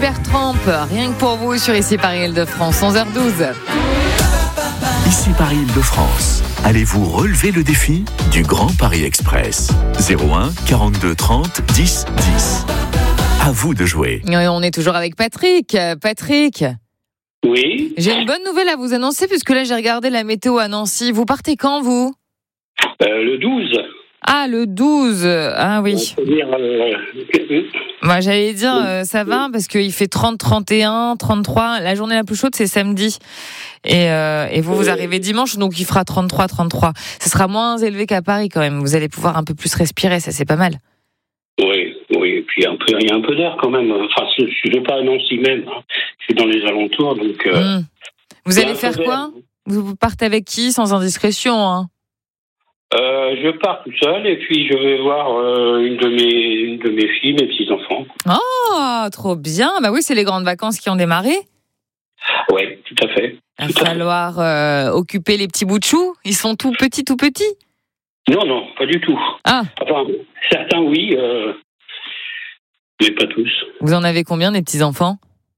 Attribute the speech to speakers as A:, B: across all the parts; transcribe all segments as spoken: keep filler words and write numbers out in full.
A: Supertramp, rien que pour vous sur Ici Paris Île-de-France, onze heures douze.
B: Ici Paris Île-de-France. Allez-vous relever le défi du Grand Paris Express? zéro un quarante-deux trente dix dix. À vous de jouer.
A: Et on est toujours avec Patrick. Patrick.
C: Oui.
A: J'ai une bonne nouvelle à vous annoncer puisque là j'ai regardé la météo à Nancy. Vous partez quand vous?
C: Euh, le douze.
A: Ah, le douze. Ah oui.
C: Dire, euh...
A: Moi, j'allais dire, euh, ça va, parce qu'il fait trente, trente et un, trente-trois. La journée la plus chaude, c'est samedi. Et, euh, et vous, vous arrivez dimanche, donc il fera trente-trois, trente-trois. Ce sera moins élevé qu'à Paris, quand même. Vous allez pouvoir un peu plus respirer, ça, c'est pas mal.
C: Oui, oui. Et puis, un peu, il y a un peu d'air, quand même. Enfin, je ne vais pas à Nancy même. Hein. Je suis dans les alentours, donc... Euh...
A: Mmh. Vous allez faire quoi? Vous partez avec qui, sans indiscrétion, hein?
C: Euh, je pars tout seul et puis je vais voir euh, une de mes une de mes filles, mes petits enfants.
A: Oh, trop bien. Bah oui, c'est les grandes vacances qui ont démarré.
C: Oui, tout à fait.
A: Il va falloir euh, occuper les petits bouts de chou. Ils sont tout petits, tout petits.
C: Non, non, pas du tout.
A: Ah.
C: Enfin, certains oui, euh, mais pas tous.
A: Vous en avez combien des petits enfants?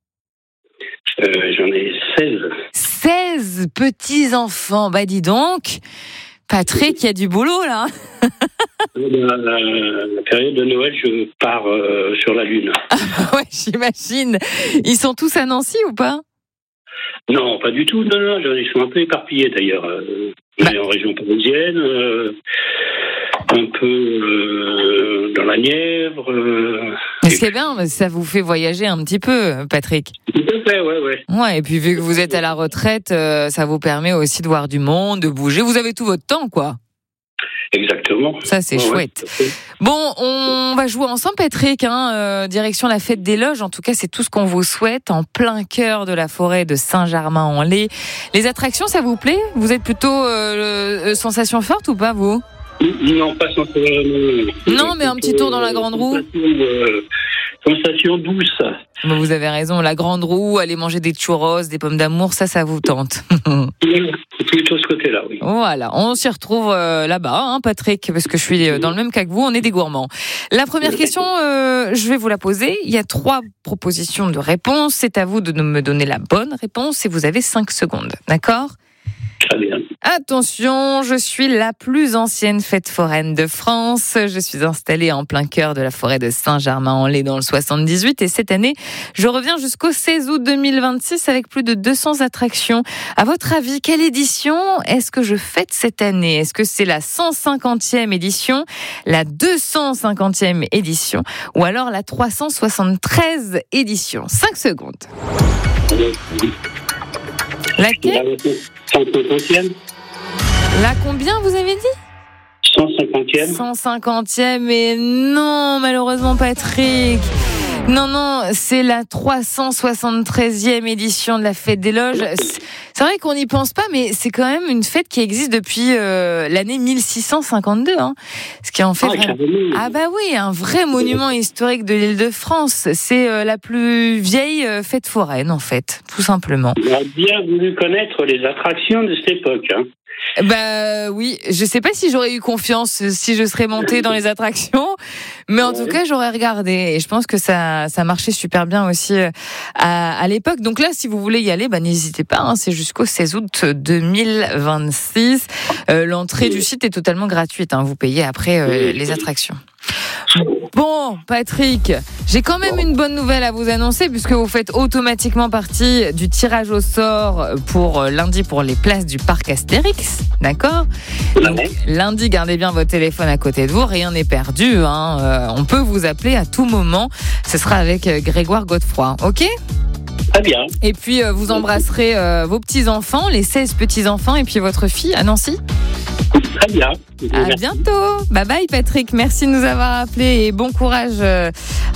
C: euh, J'en ai seize.
A: seize petits enfants. Bah dis donc. Patrick, il y a du boulot, là.
C: La, la, la période de Noël, je pars euh, sur la Lune.
A: Ouais, j'imagine. Ils sont tous à Nancy ou pas?
C: Non, pas du tout. Non, non, ils sont un peu éparpillés, d'ailleurs. Euh, bah. En région parisienne, euh, un peu euh, dans la Nièvre. Euh,
A: c'est bien, ça vous fait voyager un petit peu, Patrick.
C: Tout à fait, ouais, ouais.
A: Ouais, et puis vu que vous êtes à la retraite, euh, ça vous permet aussi de voir du monde, de bouger. Vous avez tout votre temps, quoi.
C: Exactement.
A: Ça, c'est ouais, chouette. Ouais. Bon, on va jouer ensemble, Patrick. Hein, euh, direction la fête des Loges. En tout cas, c'est tout ce qu'on vous souhaite. En plein cœur de la forêt de Saint-Germain-en-Laye. Les attractions, ça vous plaît? Vous êtes plutôt euh, euh, sensation forte ou pas, vous?
C: Non, pas sensation.
A: Non, mais un petit tour dans la grande roue.
C: Euh, sensation douce.
A: Bon, vous avez raison. La grande roue, aller manger des churros, des pommes d'amour, ça, ça vous tente.
C: C'est plutôt ce côté-là, oui.
A: Voilà, on s'y retrouve euh, là-bas, hein, Patrick, parce que je suis dans le même cas que vous, on est des gourmands. La première question, euh, je vais vous la poser. Il y a trois propositions de réponse. C'est à vous de me donner la bonne réponse et vous avez cinq secondes. D'accord ?
C: Très bien.
A: Attention, je suis la plus ancienne fête foraine de France. Je suis installée en plein cœur de la forêt de Saint-Germain-en-Laye dans le soixante-dix-huit. Et cette année, je reviens jusqu'au seize août deux mille vingt-six avec plus de deux cents attractions. À votre avis, quelle édition est-ce que je fête cette année? Est-ce que c'est la cent cinquantième édition, la deux cent cinquantième édition ou alors la trois cent soixante-treize édition? cinq secondes. Laquelle?
C: cent cinquantième.
A: La combien vous avez dit?
C: cent cinquantième.
A: cent cinquantième, et non, malheureusement, Patrick. Non, non, c'est la trois cent soixante-treizième édition de la Fête des Loges. C'est vrai qu'on n'y pense pas, mais c'est quand même une fête qui existe depuis euh, l'année mille six cent cinquante-deux. Hein, ce qui en fait...
C: Ah,
A: vraiment... ah bah oui, un vrai monument historique de l'Île-de-France. C'est euh, la plus vieille euh, fête foraine, en fait, tout simplement.
C: On a bien voulu connaître les attractions de cette époque, hein.
A: Bah oui, je sais pas si j'aurais eu confiance si je serais montée dans les attractions, mais en tout cas j'aurais regardé et je pense que ça ça marchait super bien aussi à, à l'époque. Donc là, si vous voulez y aller, bah n'hésitez pas. Hein, c'est jusqu'au seize août deux mille vingt-six. Euh, l'entrée du site est totalement gratuite. Hein, vous payez après euh, les attractions. Bon, Patrick, j'ai quand même une bonne nouvelle à vous annoncer puisque vous faites automatiquement partie du tirage au sort pour lundi pour les places du parc Astérix, d'accord ? Donc, lundi, gardez bien votre téléphone à côté de vous, rien n'est perdu, hein. Euh, on peut vous appeler à tout moment, ce sera avec Grégoire Godefroy, ok ?
C: Très bien.
A: Et puis euh, vous embrasserez euh, vos petits-enfants, les seize petits-enfants et puis votre fille à Nancy ?
C: Très bien.
A: À bientôt. Bye bye Patrick, merci de nous avoir appelés et bon courage